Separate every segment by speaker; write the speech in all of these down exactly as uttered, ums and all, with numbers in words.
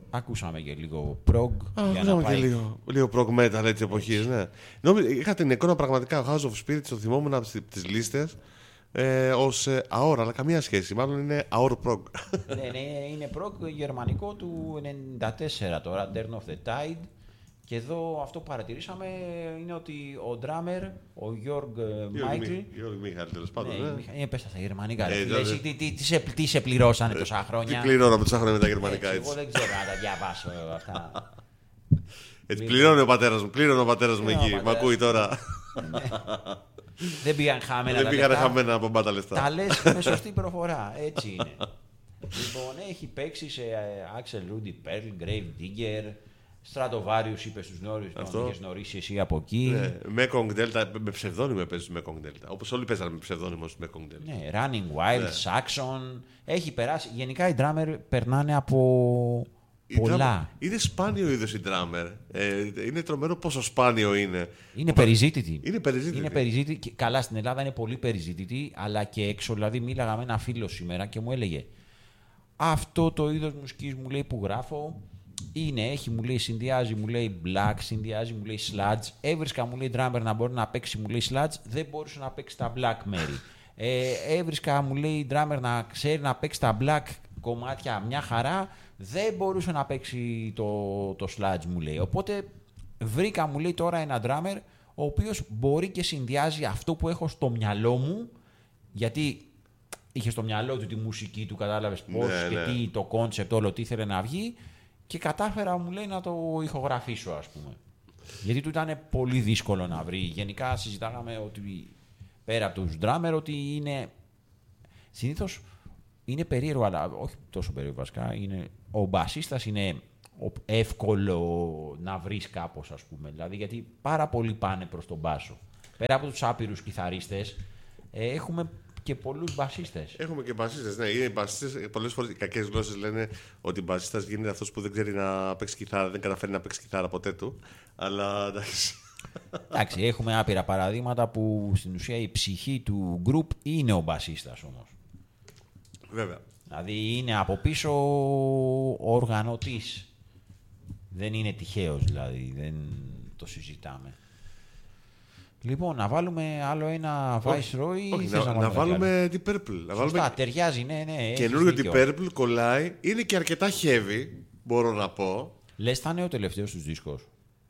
Speaker 1: Ακούσαμε και λίγο prog.
Speaker 2: Ακούσαμε πάει... και λίγο, λίγο prog metal έτσι εποχής, ναι. Νόμι, είχα την εικόνα πραγματικά, ο House of Spirits, το θυμόμουν από τις λίστες, ε, ως ε, αόρα, αλλά καμία σχέση. Μάλλον είναι αόρ prog.
Speaker 1: Ναι, ναι, είναι prog γερμανικό του ενενήντα τέσσερα τώρα, Turn of the Tide. Και εδώ αυτό που παρατηρήσαμε είναι ότι ο drummer, ο Γιώργ Μάικλ.
Speaker 2: Γιώργ Μίχαλ, τέλος πάντων.
Speaker 1: Ναι, πες τα στα γερμανικά. Ε, ρε, εσύ, τι, τι, τι, σε, τι σε πληρώσανε ε, τόσα χρόνια.
Speaker 2: Τι πληρώναμε τόσα χρόνια με τα γερμανικά, έτσι.
Speaker 1: Εγώ δεν ξέρω να τα διαβάσω αυτά.
Speaker 2: Έτσι, πληρώνει ο πατέρας μου, πλήρωνε ο πατέρας μου εκεί. Μ' ακούει τώρα.
Speaker 1: Δεν πήγαν χαμένα.
Speaker 2: Δεν πήγαν χαμένα από μπάτα λεφτά.
Speaker 1: Τα λες με σωστή προφορά. Έτσι είναι. Λοιπόν, έχει παίξει σε Axel Rudy Pearl, Grave Digger. Στρατοβάριους είπε στους Νόριους, τον είχες γνωρίσει εσύ από εκεί.
Speaker 2: Ναι, Mekong Delta, με ψευδόνυμο παίζεις Mekong Delta. Όπως όλοι παίζανε με ψευδόνυμο στο Mekong Delta.
Speaker 1: Ναι, Running Wild, ναι. Saxon. Έχει περάσει. Γενικά οι drummer περνάνε από η πολλά.
Speaker 2: Drummer. Είναι σπάνιο είδος η drummer. Ε, είναι τρομερό πόσο σπάνιο είναι.
Speaker 1: Είναι περιζήτητη.
Speaker 2: Είναι περιζήτητη.
Speaker 1: Είναι περιζήτητη. Καλά, στην Ελλάδα είναι πολύ περιζήτητη, αλλά και έξω. Δηλαδή, μίλαγα με ένα φίλο σήμερα και μου έλεγε αυτό το είδος μουσικής μου λέει που γράφω. Είναι, έχει, μου λέει, συνδυάζει, μου λέει black, συνδυάζει, μου λέει sludge. Έβρισκα, μου λέει, drummer να μπορεί να παίξει, μου λέει sludge, δεν μπορούσε να παίξει τα black μέρη. Ε, έβρισκα, μου λέει, drummer να ξέρει να παίξει τα black κομμάτια μια χαρά, δεν μπορούσε να παίξει το, το sludge, μου λέει. Οπότε βρήκα, μου λέει, τώρα ένα drummer, ο οποίος μπορεί και συνδυάζει αυτό που έχω στο μυαλό μου, γιατί είχε στο μυαλό του τη μουσική του, κατάλαβες πώς
Speaker 2: ναι,
Speaker 1: και
Speaker 2: ναι.
Speaker 1: τι, το concept, όλο τι ήθελε να βγει. Και κατάφερα, μου λέει, να το ηχογραφήσω, ας πούμε. Γιατί του ήταν πολύ δύσκολο να βρει. Γενικά συζητάγαμε ότι πέρα από τους drummer ότι είναι... Συνήθως είναι περίεργο, αλλά όχι τόσο περίεργο βασικά. Είναι... Ο μπασίστας είναι εύκολο να βρεις κάπως, ας πούμε. Δηλαδή, γιατί πάρα πολλοί πάνε προς τον μπάσο. Πέρα από τους άπειρους κιθαρίστες, έχουμε... και πολλούς μπασίστες.
Speaker 2: Έχουμε και μπασίστες, ναι. Οι μπασίστες, πολλές φορές οι κακές γλώσσες λένε ότι μπασίστας γίνεται αυτός που δεν ξέρει να παίξει κιθάρα, δεν καταφέρει να παίξει κιθάρα ποτέ του. Αλλά εντάξει.
Speaker 1: Εντάξει, έχουμε άπειρα παραδείγματα που στην ουσία η ψυχή του group είναι ο μπασίστας όμως.
Speaker 2: Βέβαια.
Speaker 1: Δηλαδή είναι από πίσω ο οργανωτής. Δεν είναι τυχαίος, δηλαδή. Δεν το συζητάμε. Λοιπόν, να βάλουμε άλλο ένα Viceroy.
Speaker 2: Όχι, να, να, να βάλουμε την Purple.
Speaker 1: Σωστά,
Speaker 2: βάλουμε...
Speaker 1: ταιριάζει, ναι, ναι.
Speaker 2: Καινούριο την Purple, κολλάει. Είναι και αρκετά heavy, μπορώ να πω.
Speaker 1: Λες θα είναι ο τελευταίος τους δίσκος.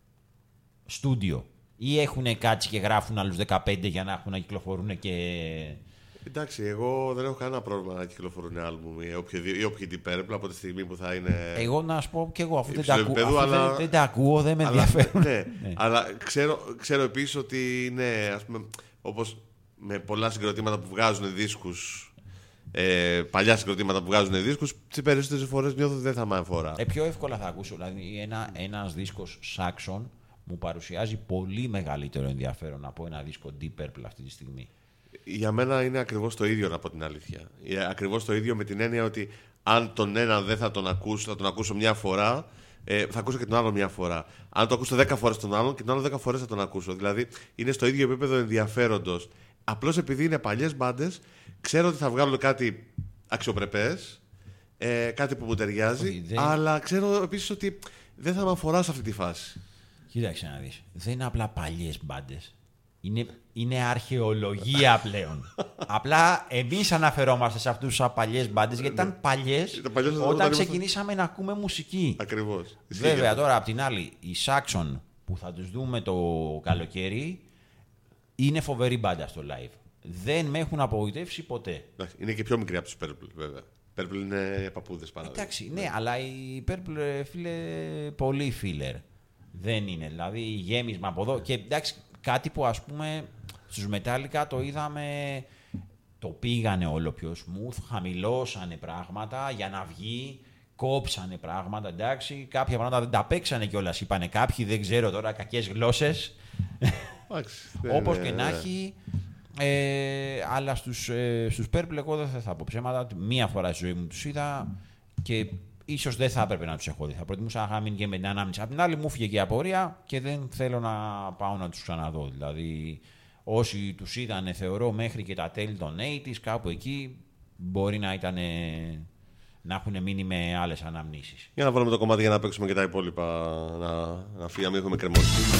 Speaker 1: Στούντιο. Ή έχουν κάτσει και γράφουν άλλους δεκαπέντε για να έχουν να κυκλοφορούν και...
Speaker 2: Εντάξει, εγώ δεν έχω κανένα πρόβλημα να κυκλοφορούν άλμπουμ ή όποια την Purple από τη στιγμή που θα είναι.
Speaker 1: Εγώ να σου πω και εγώ, αφού, δεν τα, ακού,
Speaker 2: επίπεδου,
Speaker 1: αφού
Speaker 2: αλλά...
Speaker 1: δεν, δεν τα ακούω, δεν με
Speaker 2: αλλά,
Speaker 1: ενδιαφέρουν.
Speaker 2: Ναι, ναι. Αλλά ξέρω, ξέρω επίσης ότι είναι, ας πούμε, όπως με πολλά συγκροτήματα που βγάζουν δίσκους, ε, παλιά συγκροτήματα που βγάζουν δίσκους, τις περισσότερες φορές νιώθω ότι δεν θα με αφορά.
Speaker 1: Ε, πιο εύκολα θα ακούσω. Δηλαδή, ένα, ένας δίσκος Saxon μου παρουσιάζει πολύ μεγαλύτερο ενδιαφέρον από ένα δίσκο Deep Purple αυτή τη στιγμή.
Speaker 2: Για μένα είναι ακριβώς το ίδιο, να πω την αλήθεια. Ακριβώς το ίδιο με την έννοια ότι αν τον ένα δεν θα τον ακούσω, θα τον ακούσω μια φορά, ε, θα ακούσω και τον άλλο μια φορά. Αν το ακούσω δέκα φορές τον άλλον και τον άλλο δέκα φορές θα τον ακούσω. Δηλαδή είναι στο ίδιο επίπεδο ενδιαφέροντος. Απλώς επειδή είναι παλιές μπάντες, ξέρω ότι θα βγάλουν κάτι αξιοπρεπές, ε, κάτι που μου ταιριάζει, okay, δεν... αλλά ξέρω επίσης ότι δεν θα με αφορά σε αυτή τη φάση.
Speaker 1: Κοίταξε να δεις. Δεν είναι απλά παλιές μπάντες. Είναι, είναι αρχαιολογία πλέον. Απλά εμείς αναφερόμαστε σε αυτούς τους παλιές μπάντες γιατί ήταν παλιές όταν, όταν ξεκινήσαμε να ακούμε μουσική.
Speaker 2: Ακριβώς.
Speaker 1: Βέβαια τώρα απ' την άλλη οι Saxon που θα τους δούμε το καλοκαίρι είναι φοβερή μπάντα στο live. Δεν με έχουν απογοητεύσει ποτέ.
Speaker 2: Είναι και πιο μικρή από τους Purple βέβαια. Purple είναι παππούδες πάρα.
Speaker 1: Εντάξει, ναι, αλλά η Purple φίλε πολύ filler. Δεν είναι, δηλαδή γέμισμα από εδώ και εντάξει. Κάτι που ας πούμε στους Metallica το είδαμε, το πήγανε όλο πιο smooth, χαμηλώσανε πράγματα για να βγει, κόψανε πράγματα, εντάξει, κάποια πράγματα δεν τα παίξανε κιόλας, είπανε κάποιοι, δεν ξέρω τώρα, κακές γλώσσες, όπως και να έχει, ε, αλλά στους, ε, στους Purple εγώ δεν θα πω ψέματα, μία φορά στη ζωή μου τους είδα και ίσως δεν θα έπρεπε να τους έχω δει. Θα προτιμούσα να μείνει και με την ανάμνηση. Απ' την άλλη, μου έφυγε και η απορία και δεν θέλω να πάω να τους ξαναδώ. Δηλαδή, όσοι τους είδανε, θεωρώ μέχρι και τα τέλη των ογδόντα, κάπου εκεί μπορεί να ήταν να έχουν μείνει με άλλες αναμνήσεις.
Speaker 2: Για να βάλουμε το κομμάτι για να παίξουμε και τα υπόλοιπα, να, να φύγαμε, έχουμε κρεμώσει.